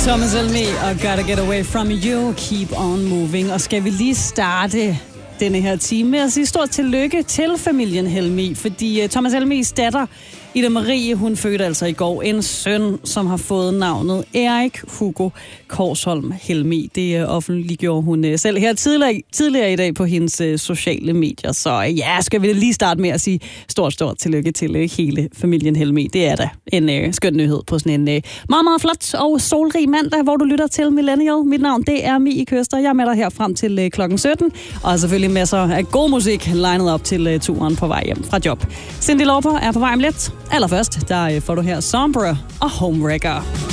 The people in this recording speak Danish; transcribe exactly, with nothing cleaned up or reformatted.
Thomas Helmig og Gotta Get Away From You, Keep On Moving. Og skal vi lige starte denne her time med at sige stort tillykke til familien Helmig, fordi Thomas Helmigs datter, Ida Marie, hun fødte altså i går en søn, som har fået navnet Erik Hugo Korsholm Helmig. Det offentliggjorde hun selv her tidligere, tidligere i dag på hendes sociale medier. Så ja, skal vi lige starte med at sige stort, stort tillykke til hele familien Helmig. Det er da en uh, skøn nyhed på sådan en uh, meget, meget flot og solrig mandag, hvor du lytter til Millennial. Mit navn, det er Mie Køster. Jeg er med dig her frem til uh, klokken sytten, og selvfølgelig masser af god musik legnet op til uh, turen på vej hjem fra job. Cyndi Lauper er på vej om lidt. Allerførst, der får du her Sombra og Homewrecker.